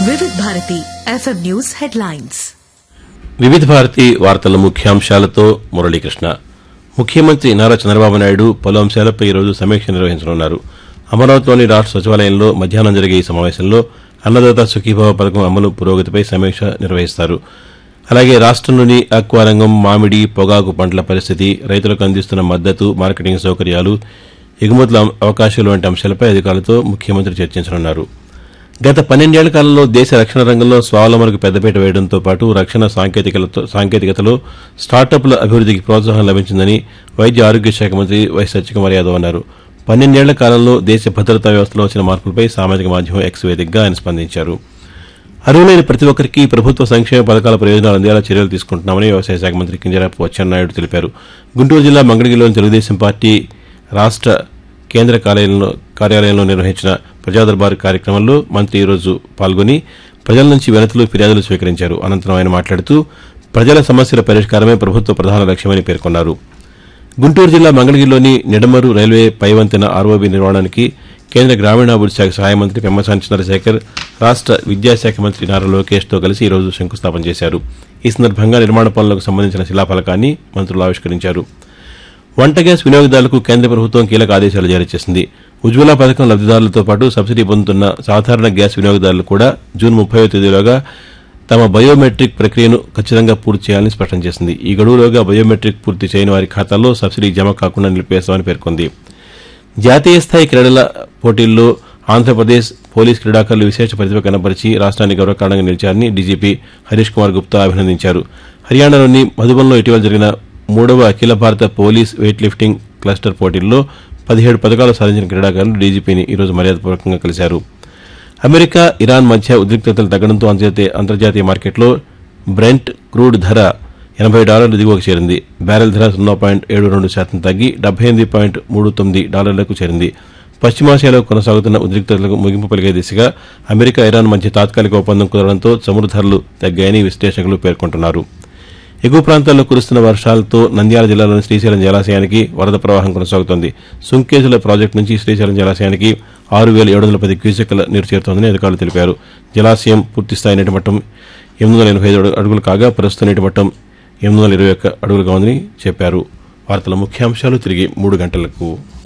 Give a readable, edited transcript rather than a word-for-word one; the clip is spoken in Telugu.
వివిధ భారతి ఎఫ్ఎం న్యూస్ హెడ్లైన్స్. వివిధ భారతి వార్తల ముఖ్యాంశాలతో మురళీకృష్ణ. ముఖ్యమంత్రి నారా చంద్రబాబు నాయుడు పలు అంశాలపై ఈరోజు సమీక్ష నిర్వహించనున్నారు. అమరావతిలోని రాష్ట సచివాలయంలో మధ్యాహ్నం జరిగే ఈ సమావేశంలో అన్నదాత సుఖీభవ పథకం అమలు పురోగతిపై సమీక్ష నిర్వహిస్తారు. అలాగే రాష్టంలోని ఆక్వా రంగం, మామిడి, పొగాకు పంటల పరిస్థితి, రైతులకు అందిస్తున్న మద్దతు, మార్కెటింగ్ సౌకర్యాలు, ఎగుమతుల అవకాశాలు వంటి అంశాలపై అధికారులతో ముఖ్యమంత్రి చర్చించనున్నారు. గత 12 ఏళ్ల కాలంలో దేశ రక్షణ రంగంలో స్వావలంబనకు పెద్దపీట వేయడంతో పాటు రక్షణ సాంకేతికతలో స్టార్టప్ల అభివృద్దికి ప్రోత్సాహం లభించిందని వైద్య ఆరోగ్య శాఖ మంత్రి వై సత్యకుమార్ యాదవ్ అన్నారు. 12 ఏళ్ల కాలంలో దేశ భద్రతా వ్యవస్థలో వచ్చిన మార్పులపై సామాజిక మాధ్యమం ఎక్స్ వేదికగా ఆయన స్పందించారు. అర్హులైన ప్రతి ఒక్కరికి ప్రభుత్వ సంక్షేమ పథకాల ప్రయోజనాలు అందేలా చర్యలు తీసుకుంటున్నామని వ్యవసాయ శాఖ మంత్రి కింజరాపు అచ్చెన్నాయుడు తెలిపారు. గుంటూరు జిల్లా మంగళగిరిలోని తెలుగుదేశం పార్టీ రాష్ట కేంద్ర కార్యాలయంలో నిర్వహించిన ప్రజాదర్బార్ కార్యక్రమంలో మంత్రి ఈరోజు పాల్గొని ప్రజల నుంచి వినతులు, ఫిర్యాదులు స్వీకరించారు. అనంతరం ఆయన మాట్లాడుతూ ప్రజల సమస్యల పరిష్కారమే ప్రభుత్వ ప్రధాన లక్ష్యమని పేర్కొన్నారు. గుంటూరు జిల్లా మంగళగిరిలోని నిడమరు రైల్వే పైవంతెన ఆర్ఓబీ నిర్మాణానికి కేంద్ర గ్రామీణాభివృద్ది శాఖ సహాయ మంత్రి పెమ్మసాని చంద్రశేఖర్, రాష్ట విద్యాశాఖ మంత్రి నారా లోకేష్తో కలిసి ఈరోజు శంకుస్థాపన చేశారు. ఈ సందర్భంగా నిర్మాణ పనులకు సంబంధించిన శిలాఫలకాన్ని మంత్రులు ఆవిష్కరించారు. వంట గ్యాస్ వినియోగదారులకు కేంద్ర ప్రభుత్వం కీలక ఆదేశాలు జారీ చేసింది. ఉజ్వల పథకం లబ్దిదారులతో పాటు సబ్సిడీ పొందుతున్న సాధారణ గ్యాస్ వినియోగదారులు కూడా జూన్ 30వ తేదీలోగా తమ బయోమెట్రిక్ ప్రక్రియను ఖచ్చితంగా పూర్తి చేయాలని స్పష్టం చేసింది. ఈ గడువులోగా బయోమెట్రిక్ పూర్తి చేయని వారి ఖాతాల్లో సబ్సిడీ జమ కాకుండా నిలిపివేస్తామని పేర్కొంది. జాతీయ స్థాయి క్రీడల పోటీల్లో ఆంధ్రప్రదేశ్ పోలీస్ క్రీడాకారులు విశేష ప్రతిభ కనబరిచి రాష్ట్రానికి గౌరవకారణంగా నిలిచారని డీజీపీ హరీష్ కుమార్ గుప్తా అభినందించారు. హర్యానాలోని మధుబన్లో ఇటీవల జరిగిన 3వ అఖిల భారత పోలీస్ వెయిట్ లిఫ్టింగ్ క్లస్టర్ పోటీల్లో 17 పథకాలు సాధించిన క్రీడాకారులు డీజీపీని ఈరోజు మర్యాదపూర్వకంగా కలిశారు. అమెరికా, ఇరాన్ మధ్య ఉద్రిక్తతలు తగ్గడంతో అంతర్జాతీయ మార్కెట్లో బ్రెంట్ క్రూడ్ ధర $80 దిగువకు చేరింది. బ్యారెల్ ధర 0.72% తగ్గి $78.39 చేరింది. పశ్చిమాసియాలో కొనసాగుతున్న ఉద్రిక్తతలకు ముగింపు పలికే దిశగా అమెరికా, ఇరాన్ మధ్య తాత్కాలిక ఒప్పందం కుదరడంతో చమురు ధరలు తగ్గాయని విశ్లేషకులు పేర్కొంటున్నారు. ఎగువ ప్రాంతాల్లో కురుస్తున్న వర్షాలతో నంద్యాల జిల్లాలోని శ్రీశైలం జలాశయానికి వరద ప్రవాహం కొనసాగుతోంది. సుంకేజుల ప్రాజెక్టు నుంచి శ్రీశైలం జలాశయానికి 6,710 క్యూసెక్కుల నీరు చేరుతోందని అధికారులు తెలిపారు. జలాశయం పూర్తిస్థాయి నీటి మట్టం 885 అడుగులు కాగా ప్రస్తుత నీటి మట్టం 821 అడుగులుగా ఉందని చెప్పారు. వార్తల ముఖ్యాంశాలు తిరిగి 3 గంటలకు.